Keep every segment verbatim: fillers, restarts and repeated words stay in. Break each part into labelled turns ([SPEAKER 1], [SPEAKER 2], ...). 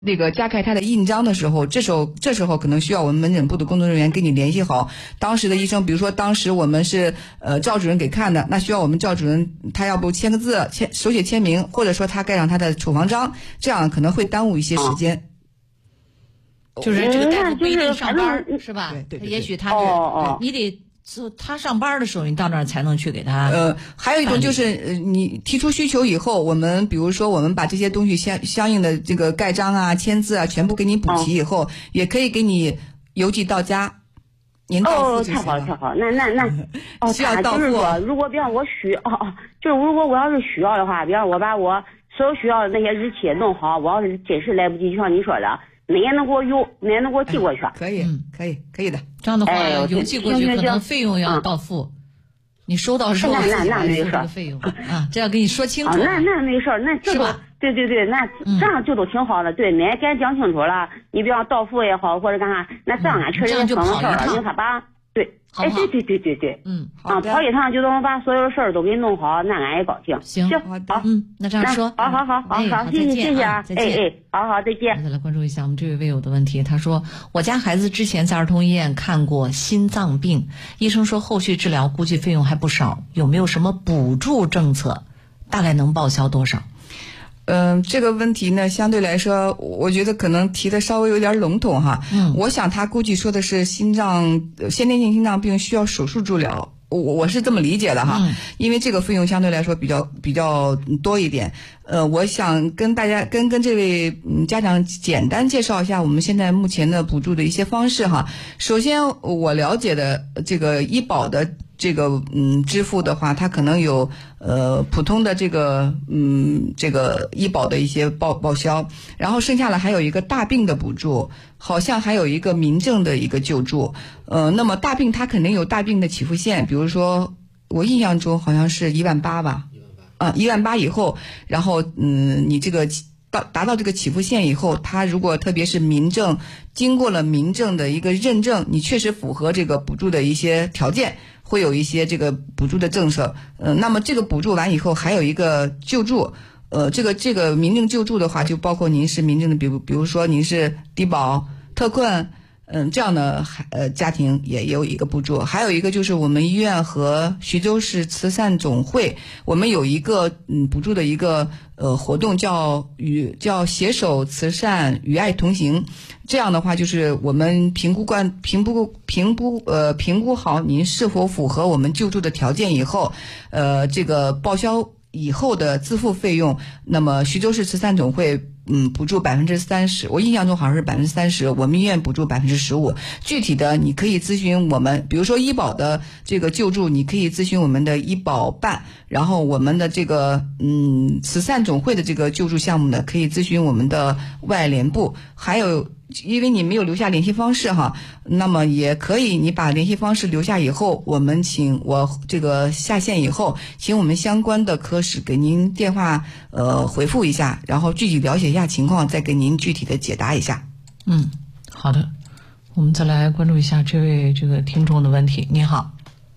[SPEAKER 1] 那个加开他的印章的时候，这时候这时候可能需要我们门诊部的工作人员跟你联系好当时的医生，比如说当时我们是呃赵主任给看的，那需要我们赵主任他要不签个字，签手写签名，或者说他盖上他的处方章，这样可能会耽误一些时间。
[SPEAKER 2] 哦、就是这个大夫不一定上班、
[SPEAKER 1] 嗯、
[SPEAKER 2] 是吧？
[SPEAKER 1] 对对 对, 对，
[SPEAKER 2] 也许他是、
[SPEAKER 3] 哦、
[SPEAKER 2] 你得。他上班的时候，你到那儿才能去给他。
[SPEAKER 1] 呃，还有一种就是，呃，你提出需求以后，我们比如说我们把这些东西相相应的这个盖章啊、签字啊，全部给你补齐以后，哦、也可以给你邮寄到家。您到付就行了。
[SPEAKER 3] 哦，太好了，太好了。那那那，哦，
[SPEAKER 1] 需要到付。
[SPEAKER 3] 就是说，如果比方我需哦哦，就是如果我要是需要的话，比方我把我所有需要的那些日期弄好，我要是这时来不及，就像你说的。哪也能给我邮，哪也能给我寄过去、
[SPEAKER 1] 哎、可以、嗯、可以可以的。
[SPEAKER 2] 这样的话、
[SPEAKER 3] 哎、
[SPEAKER 2] 邮寄过去可能费用要到付、嗯、你收到时候
[SPEAKER 3] 那那那没事
[SPEAKER 2] 这个费用啊，这要跟你说清楚、
[SPEAKER 3] 啊、那那没事那这都对对对，那这样就都挺好的、嗯、对，哪也给俺讲清楚了，你比方到付也好或者干啥，那这样俺确实也省了事儿了，因为他把对
[SPEAKER 2] 好好
[SPEAKER 3] 哎，对对对对对，
[SPEAKER 2] 嗯，
[SPEAKER 3] 啊，跑一趟就等于把所有事儿都给弄好，那俺也高兴。
[SPEAKER 2] 行，
[SPEAKER 3] 行，
[SPEAKER 2] 好，嗯，那这样说，
[SPEAKER 3] 好好好好好，谢谢谢谢啊，
[SPEAKER 2] 再见，
[SPEAKER 3] 哎哎，好好再见。
[SPEAKER 2] 再来关注一下我们这位微友的问题，他说我家孩子之前在儿童医院看过心脏病，医生说后续治疗估计费用还不少，有没有什么补助政策？大概能报销多少？
[SPEAKER 1] 嗯、呃，这个问题呢，相对来说，我觉得可能提的稍微有点笼统哈。
[SPEAKER 2] 嗯，
[SPEAKER 1] 我想他估计说的是心脏先天性心脏病需要手术治疗，我我是这么理解的哈。
[SPEAKER 2] 嗯，
[SPEAKER 1] 因为这个费用相对来说比较比较多一点。呃，我想跟大家跟跟这位嗯家长简单介绍一下我们现在目前的补助的一些方式哈。首先，我了解的这个医保的。这个嗯支付的话，它可能有呃普通的这个嗯这个医保的一些报报销，然后剩下的还有一个大病的补助，好像还有一个民政的一个救助。呃，那么大病它肯定有大病的起付线，比如说我印象中好像是一万八吧，啊一万八以后，然后嗯你这个到达到这个起付线以后，它如果特别是民政经过了民政的一个认证，你确实符合这个补助的一些条件。会有一些这个补助的政策，呃，那么这个补助完以后还有一个救助，呃，这个这个民政救助的话，就包括您是民政的，比如比如说您是低保、特困，嗯，这样的呃家庭也有一个补助，还有一个就是我们医院和徐州市慈善总会，我们有一个嗯补助的一个呃活动叫与叫携手慈善与爱同行。这样的话，就是我们评估关评估评估呃评估好您是否符合我们救助的条件以后，呃，这个报销以后的自付费用，那么徐州市慈善总会嗯补助百分之三十，我印象中好像是百分之三十，我们医院补助百分之十五。具体的你可以咨询我们，比如说医保的这个救助，你可以咨询我们的医保办，然后我们的这个嗯慈善总会的这个救助项目呢，可以咨询我们的外联部，还有。因为你没有留下联系方式哈，那么也可以你把联系方式留下以后，我们请我这个下线以后，请我们相关的科室给您电话呃回复一下，然后具体了解一下情况，再给您具体的解答一下。
[SPEAKER 2] 嗯，好的，我们再来关注一下这位这个听众的问题。你好，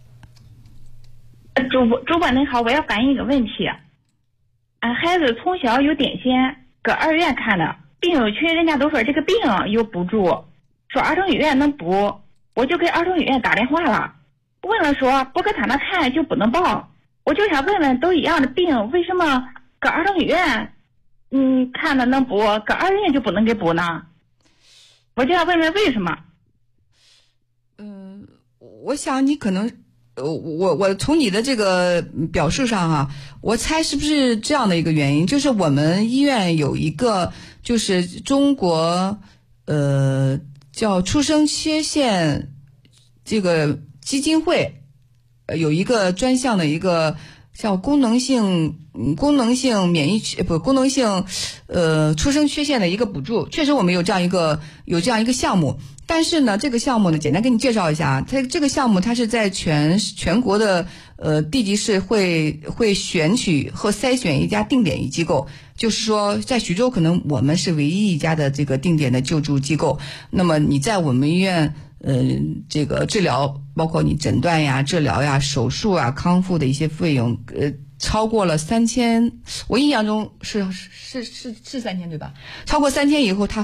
[SPEAKER 4] 主播主播您好，我要反映一个问题，俺孩子从小有癫痫，搁二院看的。病友群人家都说这个病有补助，说儿童医院能补，我就给儿童医院打电话了，问了说不搁他那看就不能报，我就想问问，都一样的病，为什么搁儿童医院嗯看的能补，搁二院就不能给补呢？我就要问问为什么。
[SPEAKER 1] 嗯，我想你可能呃，我我从你的这个表述上哈、啊，我猜是不是这样的一个原因，就是我们医院有一个就是中国呃叫出生缺陷这个基金会，呃有一个专项的一个叫功能性嗯功能性免疫不功能性呃出生缺陷的一个补助，确实我们有这样一个有这样一个项目。但是呢，这个项目呢，简单给你介绍一下，它这个项目它是在全全国的呃地级市会会选取和筛选一家定点医机构，就是说在徐州可能我们是唯一一家的这个定点的救助机构。那么你在我们医院呃这个治疗，包括你诊断呀、治疗呀、手术啊、康复的一些费用，呃超过了三千，我印象中是是是是是三千对吧？超过三千以后，他